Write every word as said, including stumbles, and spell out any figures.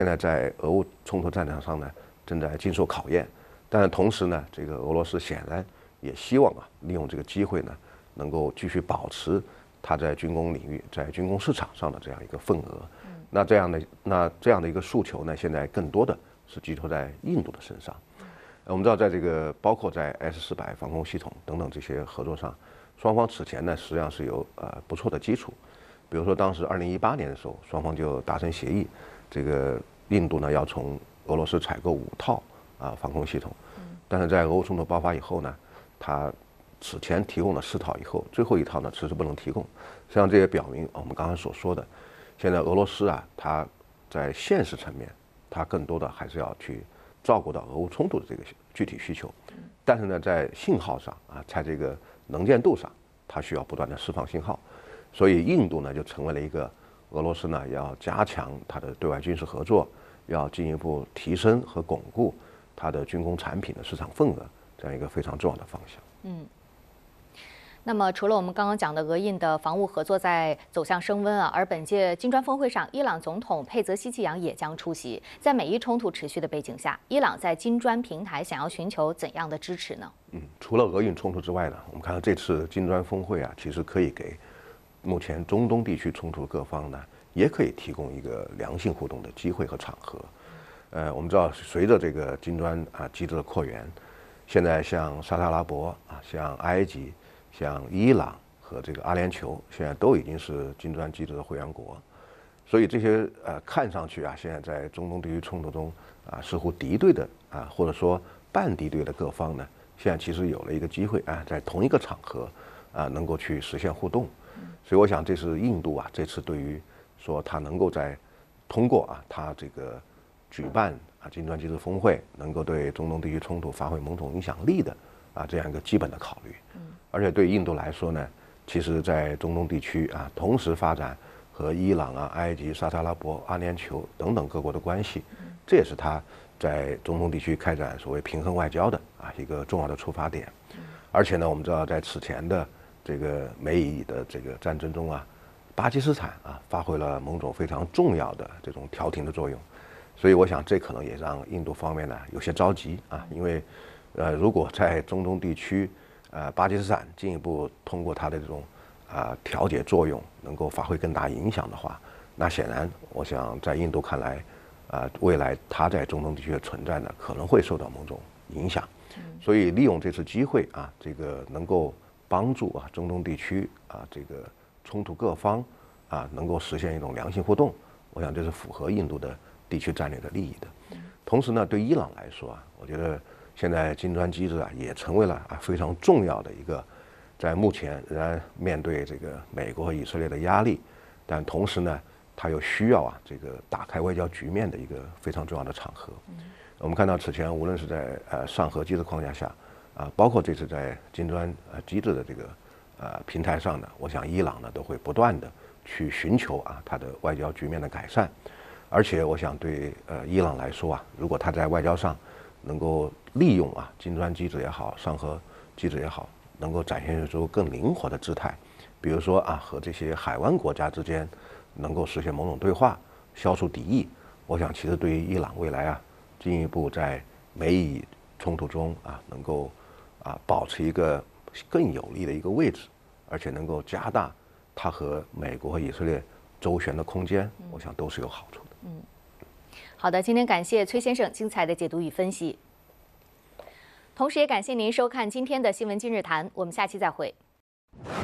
现在在俄乌冲突战场上呢，正在经受考验。但是同时呢，这个俄罗斯显然也希望啊，利用这个机会呢，能够继续保持它在军工领域、在军工市场上的这样一个份额。那这样的那这样的一个诉求呢，现在更多的是寄托在印度的身上。我们知道，在这个包括在 S 四百防空系统等等这些合作上，双方此前呢实际上是有呃不错的基础。比如说，当时二零一八年的时候，双方就达成协议，这个印度呢要从俄罗斯采购五套啊防空系统，但是在俄乌冲突爆发以后呢，它此前提供了四套以后，最后一套呢迟迟不能提供。实际上这也表明我们刚刚所说的，现在俄罗斯啊，它在现实层面，它更多的还是要去照顾到俄乌冲突的这个具体需求，但是呢，在信号上啊，在这个能见度上，它需要不断的释放信号。所以印度呢就成为了一个俄罗斯呢要加强它的对外军事合作，要进一步提升和巩固它的军工产品的市场份额，这样一个非常重要的方向。 嗯。那么，除了我们刚刚讲的俄印的防务合作在走向升温啊，而本届金砖峰会上，伊朗总统佩泽希奇扬也将出席。在美伊冲突持续的背景下，伊朗在金砖平台想要寻求怎样的支持呢？ 嗯，除了俄印冲突之外呢，我们看到这次金砖峰会啊，其实可以给目前中东地区冲突各方呢，也可以提供一个良性互动的机会和场合。呃，我们知道，随着这个金砖啊机制的扩员，现在像沙特阿拉伯啊，像埃及。像伊朗和这个阿联酋现在都已经是金砖机制的会员国，所以这些呃看上去啊，现在在中东地区冲突中啊似乎敌对的啊或者说半敌对的各方呢，现在其实有了一个机会啊，在同一个场合啊能够去实现互动。所以我想这是印度啊这次对于说它能够在通过啊它这个举办啊金砖机制峰会，能够对中东地区冲突发挥某种影响力的啊这样一个基本的考虑。而且对印度来说呢，其实，在中东地区啊，同时发展和伊朗啊、埃及、沙特阿拉伯、阿联酋等等各国的关系，这也是他在中东地区开展所谓平衡外交的啊一个重要的出发点。而且呢，我们知道在此前的这个美以的这个战争中啊，巴基斯坦啊发挥了某种非常重要的这种调停的作用。所以我想，这可能也让印度方面呢有些着急啊，因为呃，如果在中东地区，呃，巴基斯坦进一步通过它的这种啊、呃、调解作用，能够发挥更大影响的话，那显然，我想在印度看来，啊、呃，未来它在中东地区的存在呢，可能会受到某种影响。所以利用这次机会啊，这个能够帮助啊中东地区啊这个冲突各方啊能够实现一种良性互动，我想这是符合印度的地区战略的利益的。同时呢，对伊朗来说啊，我觉得。现在金砖机制啊，也成为了啊非常重要的一个，在目前仍然面对这个美国和以色列的压力，但同时呢，它又需要啊这个打开外交局面的一个非常重要的场合。我们看到此前无论是在呃上合机制框架下，啊，包括这次在金砖呃机制的这个呃平台上呢，我想伊朗呢都会不断的去寻求啊它的外交局面的改善，而且我想对呃伊朗来说啊，如果它在外交上能够利用啊金砖机制也好，上合机制也好，能够展现出更灵活的姿态，比如说啊和这些海湾国家之间能够实现某种对话，消除敌意。我想其实对于伊朗未来啊进一步在美以冲突中啊能够啊保持一个更有利的一个位置，而且能够加大它和美国和以色列周旋的空间，我想都是有好处的。 嗯。好的，今天感谢崔先生精彩的解读与分析，同时也感谢您收看今天的新闻今日谈，我们下期再会。